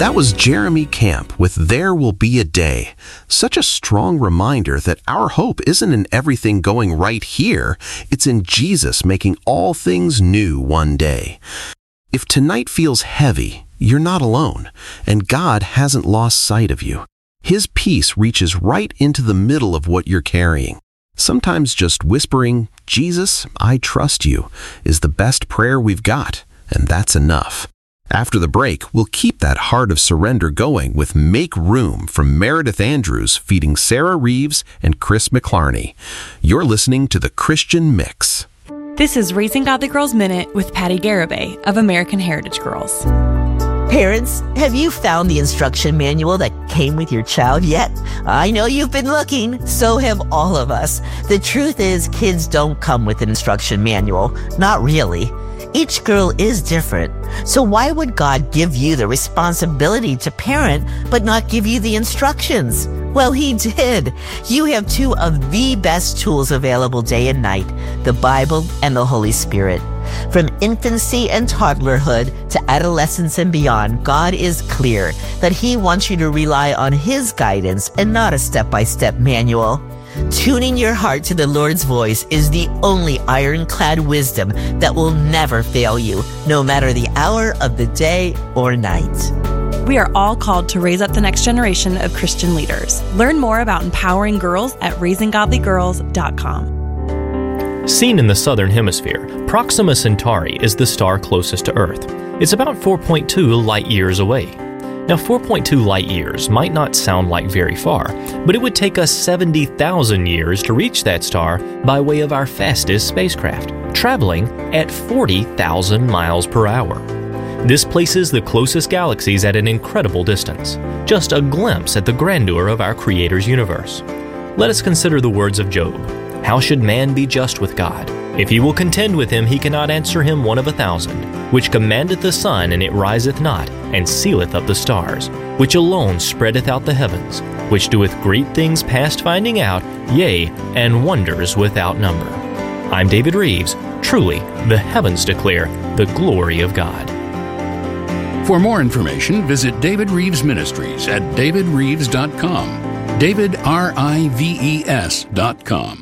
That was Jeremy Camp with There Will Be a Day. Such a strong reminder that our hope isn't in everything going right here. It's in Jesus making all things new one day. If tonight feels heavy, you're not alone, and God hasn't lost sight of you. His peace reaches right into the middle of what you're carrying. Sometimes just whispering, "Jesus, I trust you," is the best prayer we've got, and that's enough. After the break, we'll keep that heart of surrender going with Make Room from Meredith Andrews feeding Sarah Reeves and Chris McClarney. You're listening to The Christian Mix. This is Raising Godly Girls Minute with Patty Garibay of American Heritage Girls. Parents, have you found the instruction manual that came with your child yet? I know you've been looking, so have all of us. The truth is, kids don't come with an instruction manual. Not really. Each girl is different. So why would God give you the responsibility to parent, but not give you the instructions? Well, He did. You have two of the best tools available day and night, the Bible and the Holy Spirit. From infancy and toddlerhood to adolescence and beyond, God is clear that He wants you to rely on His guidance and not a step-by-step manual. Tuning your heart to the Lord's voice is the only ironclad wisdom that will never fail you, no matter the hour of the day or night. We are all called to raise up the next generation of Christian leaders. Learn more about empowering girls at raisinggodlygirls.com. Seen in the southern hemisphere, Proxima Centauri is the star closest to Earth. It's about 4.2 light years away. Now, 4.2 light years might not sound like very far, but it would take us 70,000 years to reach that star by way of our fastest spacecraft, traveling at 40,000 miles per hour. This places the closest galaxies at an incredible distance, just a glimpse at the grandeur of our Creator's universe. Let us consider the words of Job. How should man be just with God? If he will contend with him, he cannot answer him 1 of 1,000, which commandeth the sun, and it riseth not, and sealeth up the stars, which alone spreadeth out the heavens, which doeth great things past finding out, yea, and wonders without number. I'm David Reeves. Truly, the heavens declare the glory of God. For more information, visit David Reeves Ministries at davidreeves.com. DavidRives.com.